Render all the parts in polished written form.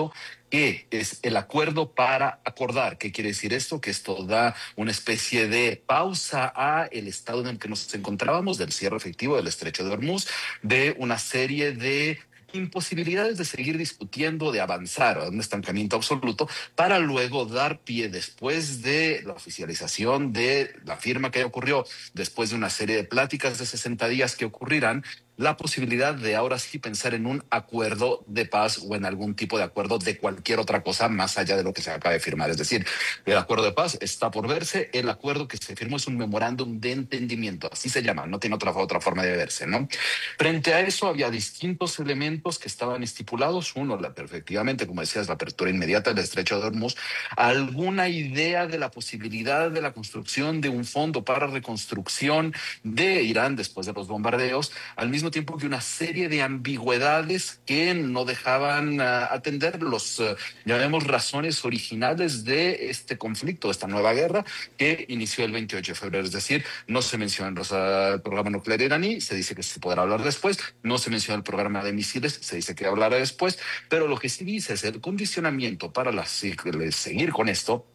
documento que es el acuerdo para acordar. ¿Qué quiere decir esto? Que esto da una especie de pausa a el estado en el que nos encontrábamos, del cierre efectivo del Estrecho de Hormuz, de una serie de imposibilidades de seguir discutiendo, de avanzar a un estancamiento absoluto, para luego dar pie, después de la oficialización de la firma que ocurrió, después de una serie de pláticas de 60 días que ocurrirán, la posibilidad de ahora sí pensar en un acuerdo de paz o en algún tipo de acuerdo de cualquier otra cosa más allá de lo que se acaba de firmar. Es decir, el acuerdo de paz está por verse, el acuerdo que se firmó es un memorándum de entendimiento, así se llama, no tiene otra forma de verse, ¿no? Frente a eso había distintos elementos que estaban estipulados. Uno, efectivamente, como decías, la apertura inmediata del Estrecho de Hormuz, alguna idea de la posibilidad de la construcción de un fondo para reconstrucción de Irán después de los bombardeos, al mismo tiempo que una serie de ambigüedades que no dejaban atender los, llamemos, razones originales de este conflicto, de esta nueva guerra que inició el 28 de febrero. Es decir, no se menciona el programa nuclear iraní, se dice que se podrá hablar después, no se menciona el programa de misiles, se dice que hablará después, pero lo que sí dice es el condicionamiento para seguir con esto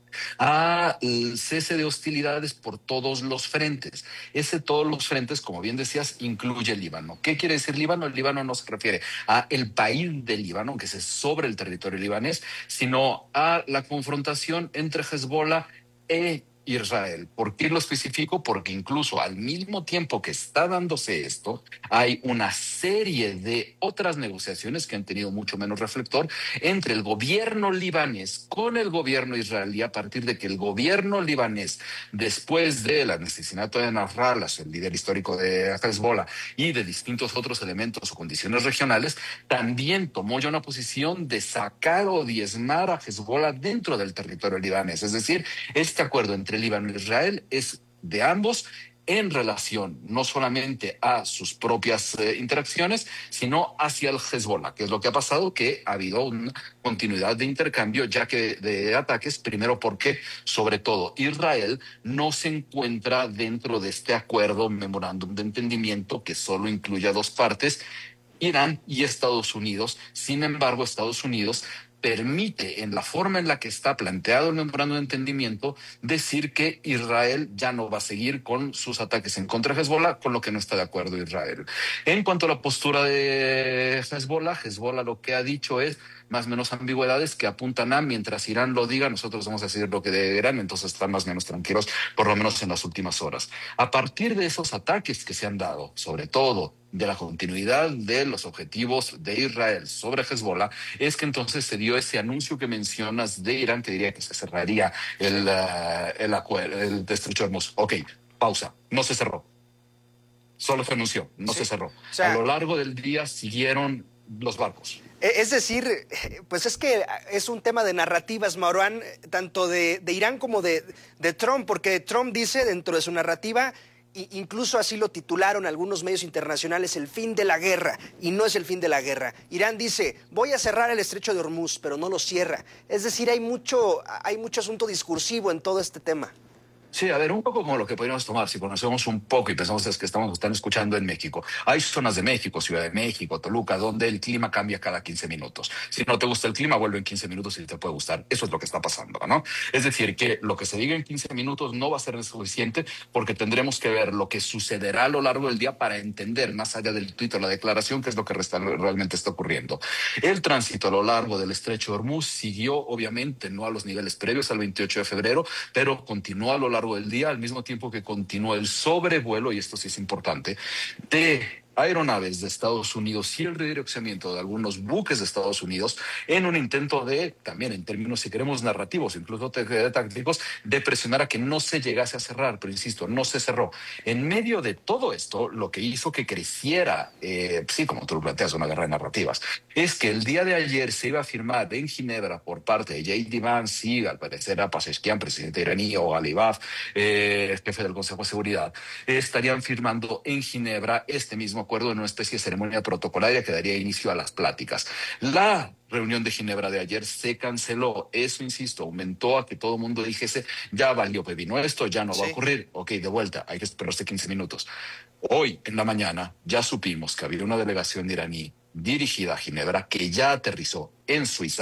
al cese de hostilidades por todos los frentes. Ese todos los frentes, como bien decías, incluye el Líbano. ¿Qué quiere decir Líbano? El Líbano no se refiere a el país del Líbano, que es sobre el territorio libanés, sino a la confrontación entre Hezbollah e Israel. ¿Por qué lo especifico? Porque incluso al mismo tiempo que está dándose esto, hay una serie de otras negociaciones que han tenido mucho menos reflector entre el gobierno libanés con el gobierno israelí, a partir de que el gobierno libanés, después del asesinato de Nasrallah, el líder histórico de Hezbollah, y de distintos otros elementos o condiciones regionales, también tomó ya una posición de sacar o diezmar a Hezbollah dentro del territorio libanés. Es decir, este acuerdo entre Líbano e Israel es de ambos, en relación no solamente a sus propias interacciones, sino hacia el Hezbollah, que es lo que ha pasado, que ha habido una continuidad de intercambio, ya que de ataques, primero porque, sobre todo, Israel no se encuentra dentro de este acuerdo, memorándum de entendimiento, que solo incluye a dos partes, Irán y Estados Unidos. Sin embargo, Estados Unidos permite, en la forma en la que está planteado el memorándum de entendimiento, decir que Israel ya no va a seguir con sus ataques en contra de Hezbollah, con lo que no está de acuerdo Israel. En cuanto a la postura de Hezbollah lo que ha dicho es más o menos ambigüedades que apuntan a: mientras Irán lo diga, nosotros vamos a decir lo que de Irán, entonces están más o menos tranquilos, por lo menos en las últimas horas. A partir de esos ataques que se han dado, sobre todo de la continuidad de los objetivos de Israel sobre Hezbollah, es que entonces se dio ese anuncio que mencionas de Irán, que diría que se cerraría el acuerdo, el Estrecho de Hormuz. Ok, pausa, no se cerró. Solo se anunció, no se cerró. O sea, a lo largo del día siguieron los barcos. es decir, pues es que es un tema de narrativas, Marouane, tanto de Irán como de Trump, porque Trump dice dentro de su narrativa, incluso así lo titularon algunos medios internacionales, el fin de la guerra, y no es el fin de la guerra. Irán dice, voy a cerrar el Estrecho de Hormuz, pero no lo cierra. Es decir, hay mucho asunto discursivo en todo este tema. Sí, a ver, un poco como lo que podríamos tomar, si conocemos un poco y pensamos es que están escuchando en México. Hay zonas de México, Ciudad de México, Toluca, donde el clima cambia cada 15 minutos. Si no te gusta el clima, vuelve en 15 minutos y te puede gustar. Eso es lo que está pasando, ¿no? Es decir, que lo que se diga en 15 minutos no va a ser suficiente, porque tendremos que ver lo que sucederá a lo largo del día para entender, más allá del tuit o la declaración, qué es lo que realmente está ocurriendo. El tránsito a lo largo del Estrecho de Hormuz siguió, obviamente, no a los niveles previos al 28 de febrero, pero continuó a lo largo del día, al mismo tiempo que continuó el sobrevuelo, y esto sí es importante, de aeronaves de Estados Unidos y el redireccionamiento de algunos buques de Estados Unidos, en un intento de, también en términos, si queremos, narrativos, incluso tácticos, de presionar a que no se llegase a cerrar. Pero insisto, no se cerró. En medio de todo esto, lo que hizo que creciera, sí, como tú lo planteas, una guerra de narrativas, es que el día de ayer se iba a firmar en Ginebra por parte de J.D. Vance y, al parecer, a Pezeshkian, presidente iraní, o Alibaf, jefe del Consejo de Seguridad, estarían firmando en Ginebra este mismo acuerdo en una especie de ceremonia protocolaria que daría inicio a las pláticas. La reunión de Ginebra de ayer se canceló. Eso, insisto, aumentó a que todo el mundo dijese, ya valió pepino esto, ya no va a ocurrir. Ok, de vuelta, hay que esperarse 15 minutos. Hoy, en la mañana, ya supimos que había una delegación iraní dirigida a Ginebra que ya aterrizó en Suiza.